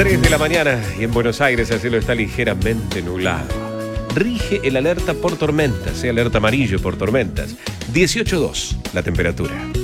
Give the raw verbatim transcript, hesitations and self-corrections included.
tres de la mañana y en Buenos Aires el cielo está ligeramente nublado. Rige el alerta por tormentas, ¿eh? Alerta amarillo por tormentas. dieciocho coma dos la temperatura.